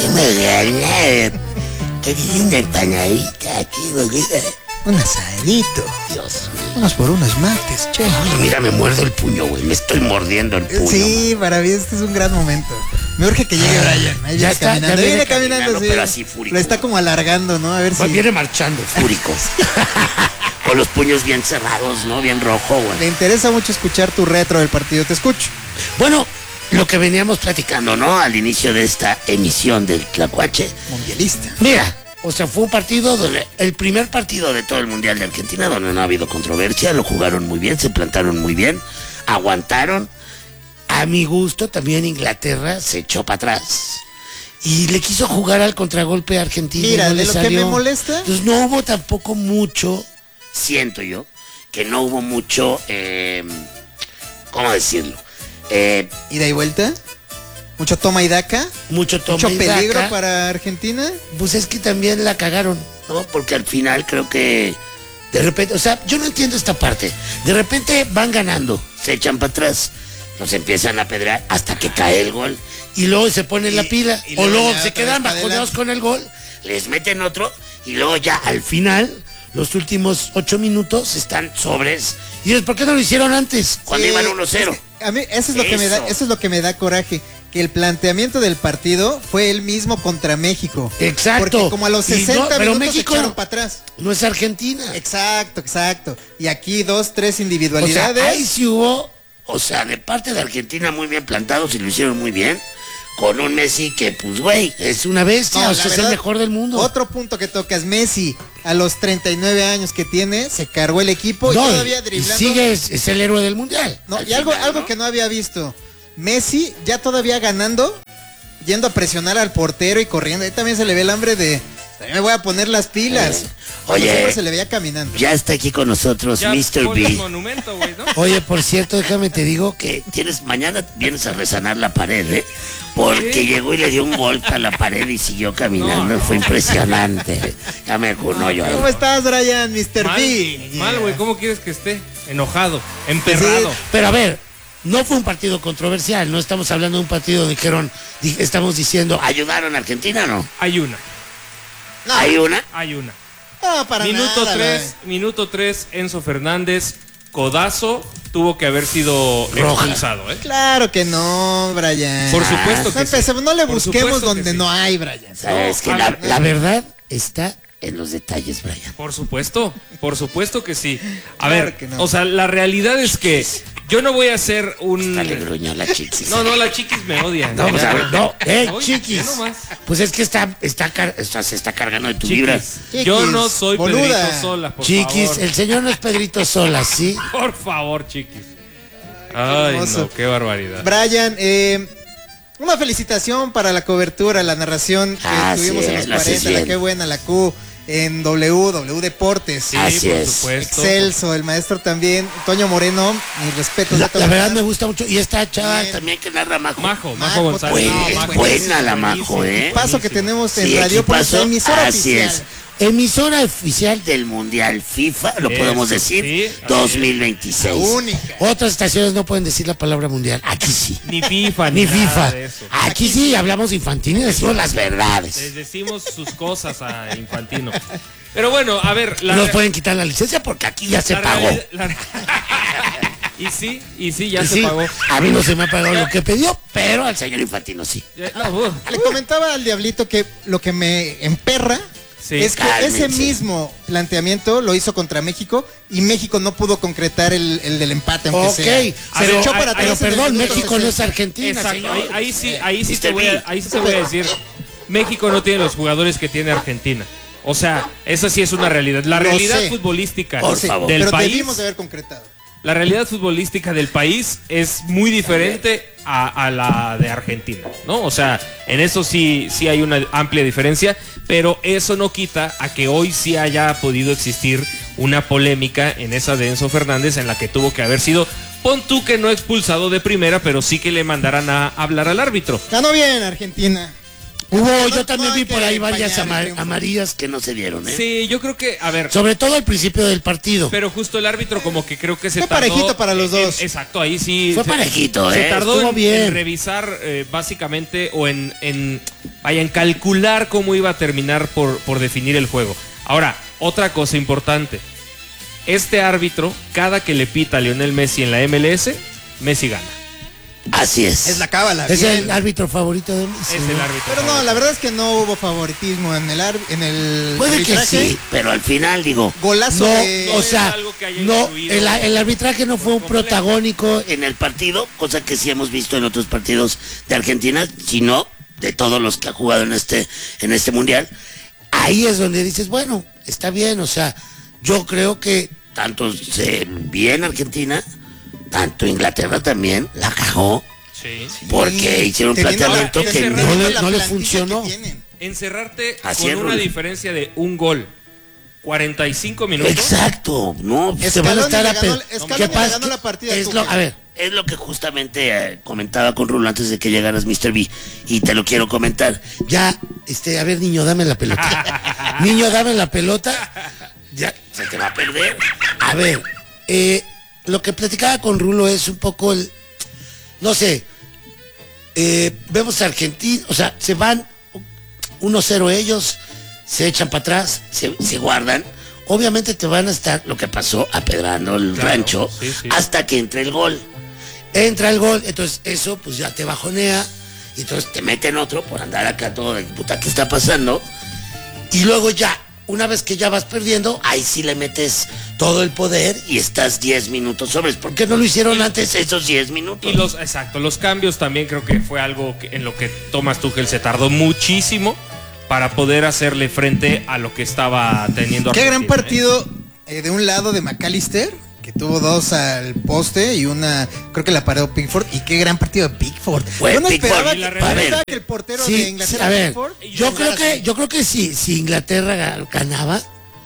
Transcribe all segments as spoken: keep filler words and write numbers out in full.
¿Qué me gana? ¿Qué linda empanadita aquí, bonita? Un asadito. Dios mío. Vamos por unos mates, che. Ay, mira, me muerdo el puño, güey. Me estoy mordiendo el puño. Sí, para mí este es un gran momento. Me urge que llegue Brian. Ahí Ya viene está, caminando. ya Ahí viene viene caminando, caminando, sí. pero así fúrico. Lo está como alargando, ¿no? A ver Pues si... viene marchando, fúricos. Con los puños bien cerrados, ¿no? Bien rojo, güey. Me interesa mucho escuchar tu retro del partido. Te escucho. Bueno, lo que veníamos platicando, ¿no? Al inicio de esta emisión del Tlacuache. Mundialista. Mira, o sea, fue un partido donde, el primer partido de todo el Mundial de Argentina, donde no ha habido controversia, lo jugaron muy bien, se plantaron muy bien, aguantaron. A mi gusto, también Inglaterra se echó para atrás. Y le quiso jugar al contragolpe a Argentina. Mira, no de le lo salió. que me molesta... Pues no hubo tampoco mucho, siento yo, que no hubo mucho, eh, ¿cómo decirlo? Eh, ¿Ida y vuelta? ¿Mucho toma y daca? mucho toma ¿Mucho y peligro daca. para Argentina? Pues es que también la cagaron, ¿no? Porque al final creo que de repente, o sea, yo no entiendo esta parte. De repente van ganando, se echan para atrás, los empiezan a pedrear hasta que cae el gol y luego se ponen la Y- pila y o luego luego ya se otra quedan vez pa' bajoneados adelante. con el gol, les meten otro y luego ya al final, los últimos ocho minutos están sobres. Y dices, ¿por qué no lo hicieron antes? Cuando Sí, iban uno cero. es que a mí eso es lo que me da, Eso. eso es lo que me da coraje, que el planteamiento del partido fue el mismo contra México. Exacto. Porque como a los Y no, sesenta pero minutos México se echaron para atrás. No es Argentina. Exacto, exacto. Y aquí dos, tres O sea, individualidades. ahí sí hubo, o sea, de parte de Argentina muy bien plantados y lo hicieron muy bien. Con un Messi que, pues, güey, es una bestia, No, o la sea, es verdad, el mejor del mundo. Otro punto que tocas, Messi, a los treinta y nueve años que tiene, se cargó el equipo y No, todavía y driblando. sigue, es, es el héroe del mundial. No, al y algo, final, algo ¿no? que no había visto. Messi ya todavía ganando, yendo a presionar al portero y corriendo. Ahí también se le ve el hambre de... También me voy a poner las pilas. Eh, Cuando oye. siempre se le veía caminando. Ya está aquí con nosotros Ya mister ponle el B. monumento, güey, ¿no? Oye, por cierto, déjame te digo que tienes mañana vienes a resanar la pared, ¿eh? Porque ¿Sí? llegó y le dio un golpe a la pared y siguió caminando. No, Fue impresionante. Ya me junó yo. ¿Cómo estás, Brian, mister Mal, B? mal, güey, ¿cómo quieres que esté? Enojado, emperrado. Sí. Pero a ver, no fue un partido controversial, no estamos hablando de un partido donde dijeron, di- estamos diciendo, ¿ayudaron a Argentina o no? Hay una, No, ¿Hay una? hay una. no, para Minuto nada, tres, minuto tres, Enzo Fernández, codazo, tuvo que haber sido Roja. expulsado, ¿eh? Claro que no, Brian. Por supuesto No, que sí. empecemos, no le Por busquemos supuesto que donde sí. no hay, Brian. Sabes No, que a la, ver. la verdad está en los detalles, Brian. Por supuesto, por supuesto que sí. A Claro ver, que no. o sea, la realidad es que yo no voy a hacer un... Dale gruñó la chiquis. No, no, la chiquis me odia. No, pues, a ver, no, eh, Oye, chiquis. ya nomás. Pues es que está, está, car- o sea, se está cargando de tu Chiquis. vibra. Chiquis, Yo no soy boluda. Pedrito Sola, por Chiquis, favor. el señor no es Pedrito Sola, ¿sí? Por favor, chiquis. Ay, hermoso. no, qué barbaridad. Brian, eh, una felicitación para la cobertura, la narración que Ah, tuvimos sí, en los lo haces cuarenta, la bien. qué buena, la Q, en W, W Deportes. Sí, Así por es. supuesto. Excelso, el maestro también, Toño Moreno, mis respetos. La, Beto la verdad Bernal. me gusta mucho. Y esta chava Bien. también que narra Majo. Majo, Majo Majo, González. Buena, No, es Majo, buena la buenísimo, Majo, ¿eh? Paso que tenemos en Sí, Radiopolis, equipazo. emisora Así oficial. es. Emisora oficial del Mundial FIFA, lo Eso, podemos decir, sí, así dos mil veintiséis. La única. Otras estaciones no pueden decir la palabra mundial. Aquí sí. Ni FIFA, ni, Ni nada FIFA. de eso. Aquí sí hablamos infantil y decimos las verdades. Les decimos sus cosas a Infantino. Pero bueno, a ver, la, Nos pueden quitar la licencia porque aquí ya se la pagó. realidad- la- y sí, y sí, ya Y se sí, pagó. a mí no se me ha pagado lo que pidió, pero al señor Infantino sí. Ya- no, uh, Le comentaba al Diablito que lo que me emperra Sí. es que Cálmense. ese mismo planteamiento lo hizo contra México y México no pudo concretar el, el del empate, aunque Ok, sea. A Se ver, echó ay, para ay, atrás Pero en el perdón, minuto México no es sesenta. Argentina, Exacto, señor. ahí, ahí sí, ahí sí te mister voy a, B. ahí sí te voy a decir, México no tiene los jugadores que tiene Argentina. O sea, esa sí es una realidad. La Lo realidad sé. futbolística Por Sí, favor. del pero país, debimos de haber concretado. la realidad futbolística del país es muy diferente a, a la de Argentina, ¿no? O sea, en eso sí, sí hay una amplia diferencia, pero eso no quita a que hoy sí haya podido existir una polémica en esa de Enzo Fernández en la que tuvo que haber sido, pon tú que no expulsado de primera, pero sí que le mandaran a hablar al árbitro. Ganó bien Argentina. Hubo, No, yo también no hay vi por que ahí varias empañar el ama- triunfo. amarillas que no se dieron, ¿eh? Sí, yo creo que, a ver, Sobre todo al principio del partido. pero justo el árbitro como que creo que se Fue tardó. parejito para los en- dos. exacto, ahí sí. Fue se- parejito, Se ¿eh? tardó Estuvo en, bien. en revisar eh, básicamente o en, en, vaya, en calcular cómo iba a terminar por, por definir el juego. Ahora, otra cosa importante. Este árbitro, cada que le pita a Lionel Messi en la M L S, Messi gana. Así es. Es la cábala. Es bien. el árbitro favorito de Messi. Es el árbitro. Pero no, la verdad es que no hubo favoritismo en el ar- en el Puede que arbitraje. sí, pero al final digo. Golazo No, de- o No sea, es algo que haya no, influido el, el arbitraje no fue un completo. protagónico en el partido, cosa que sí hemos visto en otros partidos de Argentina, sino de todos los que ha jugado en este, en este mundial. Ahí es donde dices, bueno, está bien, o sea, yo creo que tanto se bien Argentina, tanto Inglaterra también la cagó, Sí. porque hicieron un Teniendo la- planteamiento que teniendo no le, la no le plantilla funcionó. que tienen. Encerrarte Así con es, una Rulo. diferencia de un gol, cuarenta y cinco minutos. Exacto, no, se van Scaloni a estar le a ganó- pe- Scaloni ¿Qué le pasa? ganó la partida a Es lo, Tuchel. a ver, es lo que justamente eh, comentaba con Rulo antes de que llegaras, mister B, y te lo quiero comentar. Ya, este, a ver, niño, dame la pelota. Niño, dame la pelota. Ya, se te va a perder. A ver, eh, lo que platicaba con Rulo es un poco el, no sé, eh, vemos a Argentina, o sea, se van uno cero ellos, se echan para atrás, se, se guardan. Obviamente te van a estar, lo que pasó, apedrando el Claro, rancho sí, sí. hasta que entre el gol. Entra el gol, entonces eso pues ya te bajonea, y entonces te meten otro por andar acá todo de puta, ¿qué está pasando? Y luego ya, una vez que ya vas perdiendo, ahí sí le metes todo el poder y estás diez minutos sobres. ¿Por qué no lo hicieron antes esos diez minutos? Y los, exacto, los cambios también creo que fue algo que- en lo que Thomas Tuchel se tardó muchísimo para poder hacerle frente a lo que estaba teniendo Qué gran Argentina, ¿eh? partido eh, de un lado de McAllister, que tuvo dos al poste y una, creo que la paró Pickford, y qué gran partido de Pickford. Fue Yo no Pickford, esperaba, y la que, realidad- yo no esperaba a ver, que el portero Sí, de sí, Inglaterra, a ver, Pickford, yo creo jugara que así. yo creo que si, si Inglaterra ga- ganaba,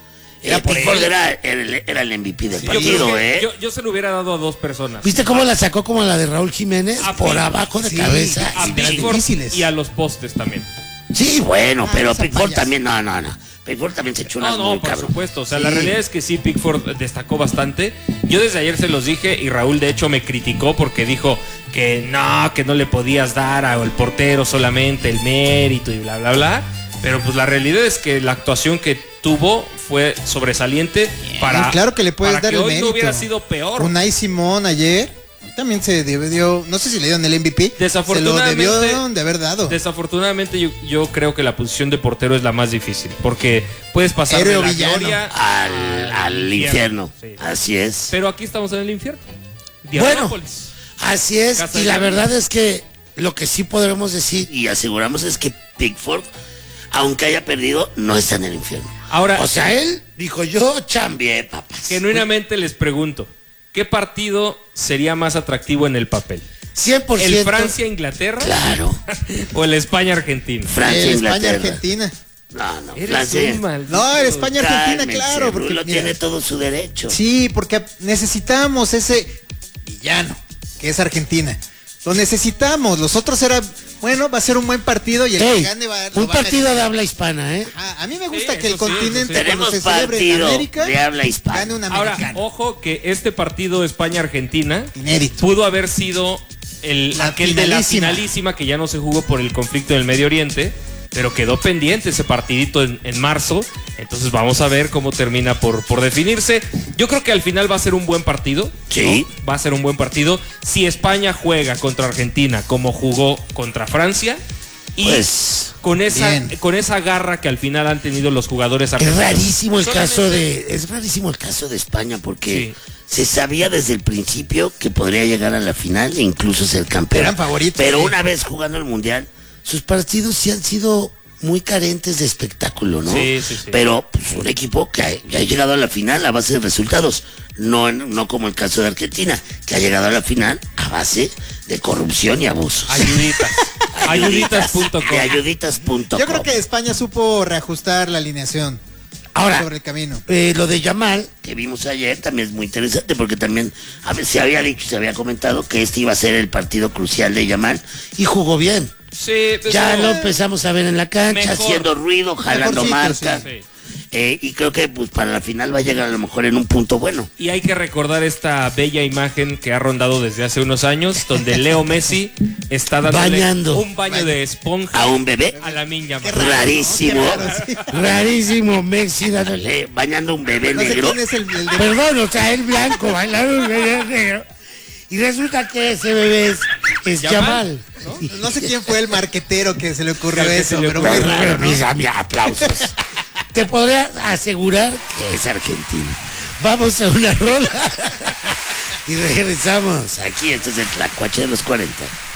Era eh, por Pickford él. era, era el, era el M V P del Yo, creo partido, que- ¿eh? yo, yo se lo hubiera dado a dos personas. ¿Viste cómo la sacó como la de Raúl Jiménez? A Por Pick- abajo de sí, cabeza. A sí, Y- Pickford difíciles. y a los postes también. Sí, bueno, Ah, pero esa Pickford payasa. también, no, no, no. Pickford también se echó unas No, no, muy por cabrón. supuesto. O sea, Sí. la realidad es que sí, Pickford destacó bastante. Yo desde ayer se los dije y Raúl de hecho me criticó porque dijo que no, que no le podías dar al portero solamente el mérito y bla, bla, bla. Pero pues la realidad es que la actuación que tuvo fue sobresaliente para, claro que le puedes para dar que el hoy mérito. no hubiera sido peor. Unai Simón ayer también se debió, no sé si le dieron el M V P, Desafortunadamente- se lo debió de haber dado. Desafortunadamente yo, yo creo que la posición de portero es la más difícil porque puedes pasar Héroe de o la villano. gloria Al, al infierno. Sí. Así es. Pero aquí estamos en el infierno. Bueno, Diabópolis. así es. Casa Y de la Diablo. verdad es que lo que sí podremos decir y aseguramos es que Pickford, aunque haya perdido, no está en el infierno. Ahora, O sea, él dijo, yo chambié, papás. genuinamente les pregunto, ¿qué partido sería más atractivo en el papel? cien por ciento. ¿El Francia-Inglaterra Claro. o el España-Argentina? Francia, El Inglaterra. España-Argentina. No, no, Eres Francia. un maldito. No, el España-Argentina, Cálmense, claro, porque Rulo mira, tiene todo su derecho. sí, porque necesitamos ese villano, que es Argentina. Lo necesitamos. Los otros eran, bueno, va a ser un buen partido y el Ey, que gane va, lo un va a partido de merecer. habla hispana, ¿eh? Ajá, a mí me gusta Sí, que el eso sí, continente, eso sí. cuando Tenemos se celebre en partido América, de habla hispana. gane un Ahora, americano. ojo que este partido España-Argentina Inédito. pudo haber sido el, La aquel de la finalísima. finalísima que ya no se jugó por el conflicto del Medio Oriente, pero quedó pendiente ese partidito en, en marzo. Entonces vamos a ver cómo termina por, por definirse. Yo creo que al final va a ser un buen partido. Sí. ¿no? Va a ser un buen partido. Si España juega contra Argentina como jugó contra Francia y Pues, con esa, bien. con esa garra que al final han tenido los jugadores Es argentinos. rarísimo el Solamente- caso de es rarísimo el caso de España porque Sí. se sabía desde el principio que podría llegar a la final e incluso ser campeón. Eran favoritos, Pero sí. una vez jugando el mundial, sus partidos sí han sido muy carentes de espectáculo, ¿no? Sí, sí, sí. Pero pues, un equipo que ha, que ha llegado a la final a base de resultados, no, en- no como el caso de Argentina, que ha llegado a la final a base de corrupción y abusos. Ayuditas. Ayuditas punto com. De ayuditas punto com. Yo creo que España supo reajustar la alineación Ahora, sobre el camino. Eh, lo de Yamal, que vimos ayer, también es muy interesante porque también a ver, se había dicho, se había comentado que este iba a ser el partido crucial de Yamal y jugó bien. Sí, pues Ya no. lo empezamos a ver en la cancha, Mejor. haciendo ruido, jalando Mejorcito, marca. Sí. Eh, y creo que pues para la final va a llegar a lo mejor en un punto bueno. Y hay que recordar esta bella imagen que ha rondado desde hace unos años, donde Leo Messi está dándole Bañando. un baño de esponja A un bebé. a la niña. Qué raro, Rarísimo. ¿no? Qué raro, sí. Rarísimo, Messi dándole, bañando a un bebé No sé negro. quién es el, el de... Perdón, o sea, el blanco bailando un bebé negro. Y resulta que ese bebé es, es Yamal, Yamal. No sé quién fue el marquetero que se le ocurrió Al que eso, se le pero ocurrió. muy Pero, raro, pero, ¿no? mis ami- aplausos. Te podría asegurar que es Argentina. Vamos a una rola y regresamos aquí. Esto es el Tlacuache de los cuarenta.